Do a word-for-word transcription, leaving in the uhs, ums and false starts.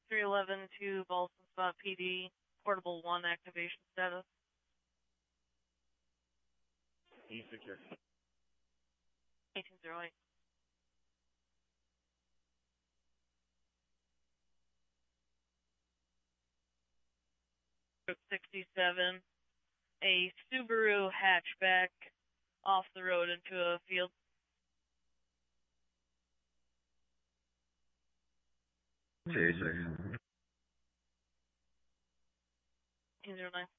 three eleven to Ballston Spot P D, Portable one activation status. E secure. eighteen oh eight. sixty-seven, a Subaru hatchback off the road into a field. Two seconds. eighteen oh nine.